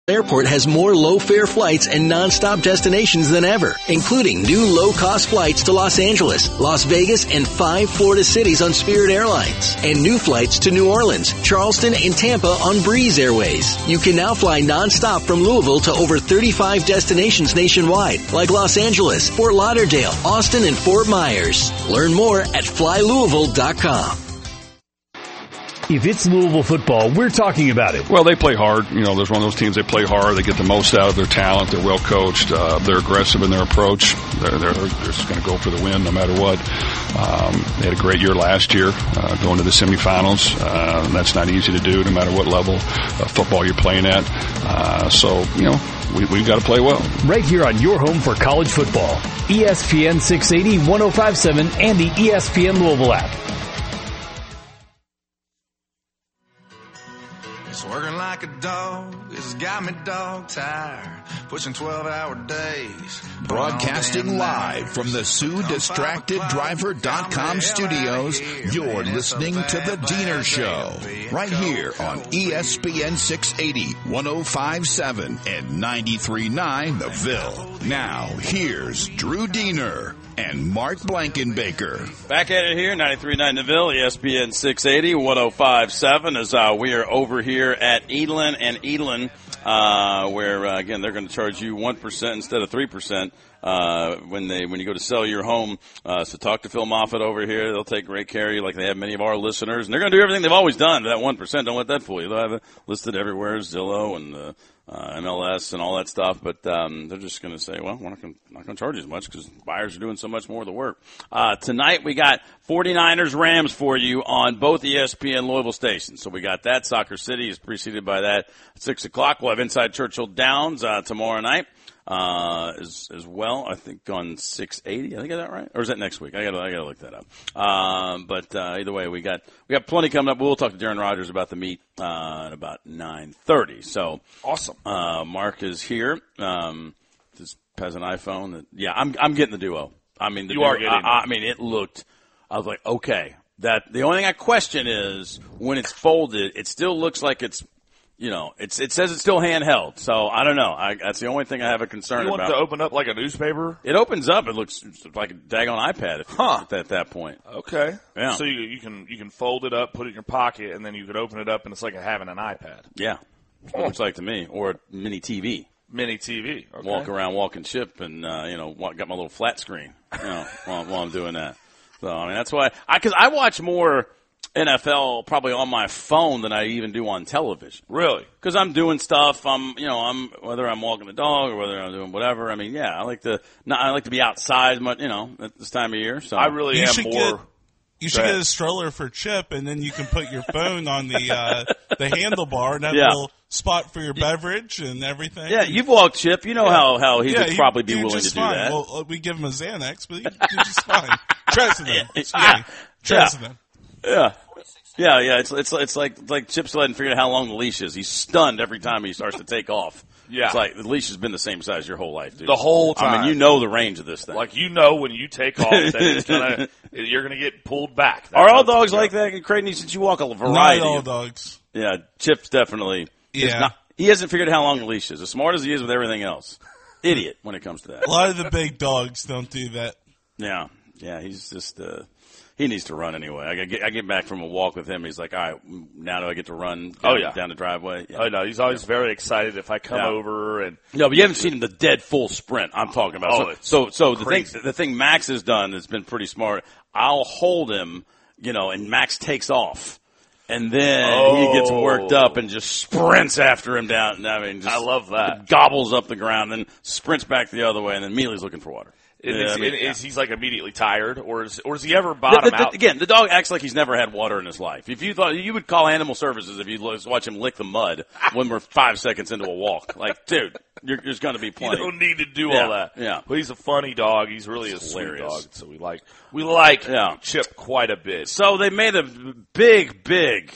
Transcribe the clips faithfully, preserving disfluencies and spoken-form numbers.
Airport has more low-fare flights and non-stop destinations than ever, including new low-cost flights to Los Angeles, Las Vegas, and five Florida cities on Spirit Airlines, and new flights to New Orleans, Charleston, and Tampa on Breeze Airways. You can now fly non-stop from Louisville to over thirty-five destinations nationwide, like Los Angeles, Fort Lauderdale, Austin, and Fort Myers. Learn more at fly louisville dot com. If it's Louisville football, we're talking about it. Well, they play hard. You know, there's one of those teams, they play hard. They get the most out of their talent. They're well coached. Uh, they're aggressive in their approach. They're, they're, they're just going to go for the win no matter what. Um, they had a great year last year, uh, going to the semifinals. Uh, that's not easy to do no matter what level of football you're playing at. Uh, so, you know, we, we've got to play well. Right here on your home for college football. E S P N six eighty, one oh five point seven and the E S P N Louisville app. Working like a dog, it's got me dog tired. Pushing twelve-hour days. Broadcasting live from the Sue Distracted Driver dot com studios, you're listening to The Diener Show. Right here on E S P N six eighty, one oh five point seven and ninety-three point nine The Ville. Now, here's Drew Diener and Mark Blankenbaker. Back at it here, ninety-three point nine The Ville, E S P N six eighty, one oh five point seven, as uh, we are over here at Edlin and Edlin, uh, where, uh, again, they're going to charge you one percent instead of three percent uh, when they when you go to sell your home. Uh, so talk to Phil Moffitt over here. They'll take great care of you like they have many of our listeners. And they're going to do everything they've always done. That one percent, don't let that fool you. They'll have it listed everywhere, Zillow and uh, Uh, M L S and all that stuff, but um, they're just going to say, well, we're not going to charge you as much because buyers are doing so much more of the work. Uh, tonight we got forty-niners Rams for you on both E S P N Louisville stations. So we got that. Soccer City is preceded by that at six o'clock. We'll have Inside Churchill Downs uh, tomorrow night uh, as as well. I think on six eighty. I think I got that right, or is that next week? I got I got to look that up. Um, but uh, either way, we got we got plenty coming up. We'll talk to Darren Rogers about the meet uh, at about nine thirty. So awesome. Uh, Mark is here. Um, just has an iPhone. That, yeah, I'm I'm getting the Duo. I mean, the you duo, are getting. I, I mean, it looked. I was like, okay. That the only thing I question is when it's folded, it still looks like it's. You know, it's it says it's still handheld, so I don't know. I, that's the only thing I have a concern about. You want about. it to open up like a newspaper? It opens up. It looks like a daggone iPad at, huh. at that point. Okay. Yeah. So you, you can you can fold it up, put it in your pocket, and then you could open it up, and it's like having an iPad. Yeah. It looks like to me. Or a mini T V. Mini T V. Okay. Walk around, walk and ship, and, uh, you know, got my little flat screen, you know, while, while I'm doing that. So, I mean, that's why I, cause I watch more N F L probably on my phone than I even do on television. Really? Because I'm doing stuff. I'm, you know, I'm whether I'm walking the dog or whether I'm doing whatever. I mean, yeah, I like to. Not, I like to be outside, much, you know, at this time of year. So I really you am should more. Get, you should get a stroller for Chip, and then you can put your phone on the uh, the handlebar and have yeah. a little spot for your beverage and everything. Yeah, you've walked Chip. You know yeah. how how he yeah, would probably be do willing to do fine. that. Well, we give him a Xanax, but he do just fine. Trust him. Excuse yeah. me. Trust him. Yeah. Yeah, yeah, it's it's it's like it's like Chip still hadn't figured out how long the leash is. He's stunned every time he starts to take off. Yeah, it's like the leash has been the same size your whole life, dude. The whole time. I mean, you know the range of this thing. Like you know when you take off, that it's gonna you're gonna get pulled back. That's Are all dogs like that, Creighton? Since you walk a variety, not all of, dogs. Yeah, Chip's definitely. Yeah, not, he hasn't figured out how long the leash is. As smart as he is with everything else, idiot when it comes to that. A lot of the big dogs don't do that. Yeah, yeah, he's just. Uh, He needs to run anyway. I get, I get back from a walk with him. He's like, all right, now do I get to run down, oh, yeah. down the driveway? Yeah. Oh, no, he's always yeah. very excited if I come yeah. over. and No, but you haven't seen him the dead full sprint I'm talking about. Oh, so, so, so the crazy. thing, the thing Max has done that's been pretty smart, I'll hold him, you know, and Max takes off. And then oh. he gets worked up and just sprints after him down. I mean, just I love that. Gobbles up the ground and sprints back the other way and then immediately looking for water. Is, yeah, I mean, is, yeah. is he's like immediately tired, or is or is he ever bottom the, the, the, out? Again, the dog acts like he's never had water in his life. If you thought you would call animal services if you watch him lick the mud when we're five seconds into a walk, like, dude, you're, there's going to be plenty. You don't need to do yeah, all that. Yeah, but he's a funny dog. He's really it's a hilarious. sweet dog. So we like we like yeah. Chip quite a bit. So they made a big, big.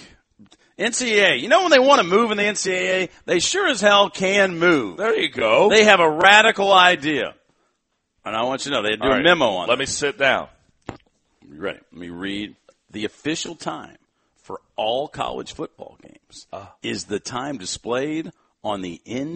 N C double A. You know when they want to move in the N C double A, they sure as hell can move. There you go. They have a radical idea. And I want you to know, they do right. a memo on it. Let me sit down. You ready? Let me read. The official time for all college football games uh. is the time displayed on the N